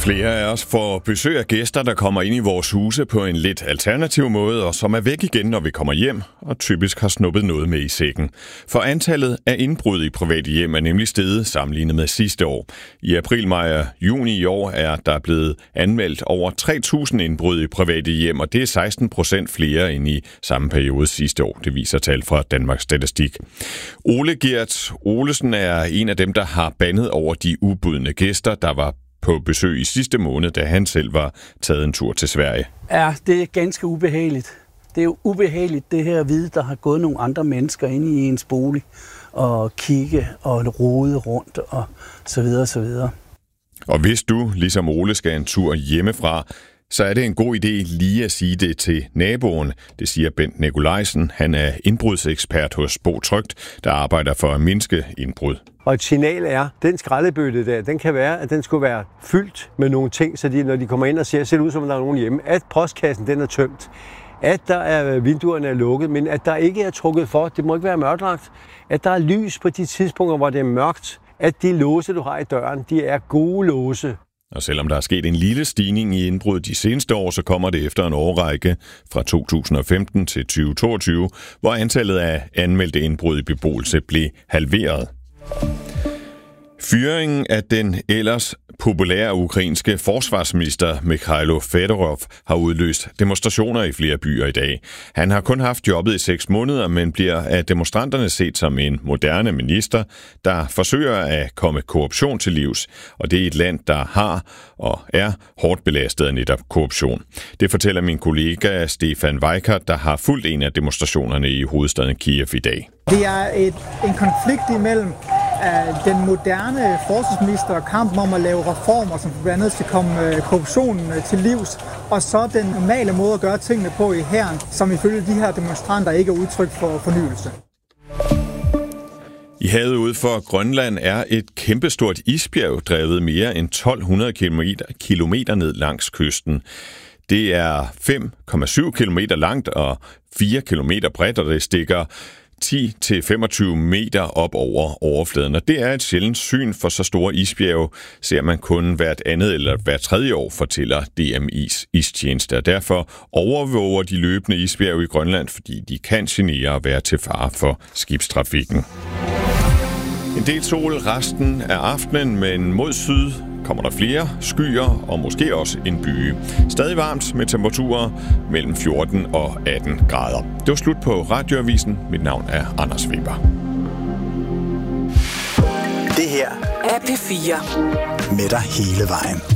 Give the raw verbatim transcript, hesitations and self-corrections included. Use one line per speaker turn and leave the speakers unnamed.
Flere af os får besøg af gæster, der kommer ind i vores huse på en lidt alternativ måde, og som er væk igen, når vi kommer hjem, og typisk har snuppet noget med i sækken. For antallet af indbrud i private hjem er nemlig steget sammenlignet med sidste år. I april, maj og juni i år er der blevet anmeldt over tre tusind indbrud i private hjem, og det er seksten procent flere end i samme periode sidste år. Det viser tal fra Danmarks Statistik. Ole Gert Olesen er en af dem, der har bandet over de ubudne gæster, der var på besøg i sidste måned, da han selv var taget en tur til Sverige.
Ja, det er ganske ubehageligt. Det er jo ubehageligt, det her at vide, der har gået nogle andre mennesker inde i ens bolig og kigge og rode rundt og så videre, så videre.
Og hvis du, ligesom Ole, skal en tur hjemmefra, så er det en god idé lige at sige det til naboen. Det siger Bent Nikolajsen. Han er indbrudsekspert hos Bo Trygt, der arbejder for at mindske indbrud.
Og et signal er, den skraldebøtte der, den kan være, at den skulle være fyldt med nogle ting, så de, når de kommer ind og ser, ser det ud, som om der er nogen hjemme, at postkassen den er tømt, at der er vinduerne er lukket, men at der ikke er trukket for, det må ikke være mørklagt, at der er lys på de tidspunkter, hvor det er mørkt, at de låse, du har i døren, de er gode låse.
Og selvom der er sket en lille stigning i indbrud de seneste år, så kommer det efter en årrække fra to tusind og femten til tyve toogtyve, hvor antallet af anmeldte indbrud i beboelse blev halveret. Fyringen af den ellers populære ukrainske forsvarsminister Mikhailo Fedorov har udløst demonstrationer i flere byer i dag. Han har kun haft jobbet i seks måneder, men bliver af demonstranterne set som en moderne minister, der forsøger at komme korruption til livs, og det er et land, der har og er hårdt belastet af netop korruption. Det fortæller min kollega Stefan Weikert, der har fulgt en af demonstrationerne i hovedstaden Kiev i dag.
Det er et, en konflikt imellem uh, den moderne forsvarsminister og kampen om at lave reformer, som blandt andet skal komme uh, korruptionen uh, til livs, og så den normale måde at gøre tingene på i hæren, som ifølge de her demonstranter ikke er udtryk for fornyelse.
I havet ude for Grønland er et kæmpestort isbjerg drevet mere end tolv hundrede kilometer ned langs kysten. Det er fem komma syv kilometer langt og fire kilometer bredt, og det stikker ti til femogtyve meter op over overfladen. Og det er et sjældent syn, for så store isbjerge ser man kun hvert andet eller hvert tredje år, fortæller D M I's istjeneste. Og derfor overvåger de løbende isbjerge i Grønland, fordi de kan genere og være til fare for skibstrafikken. En del sol resten af aftenen, men mod syd kommer der flere skyer og måske også en byge. Stadig varmt med temperaturer mellem fjorten og atten grader. Det var slut på Radioavisen. Mit navn er Anders Weber.
Det her er P fire. Med dig hele vejen.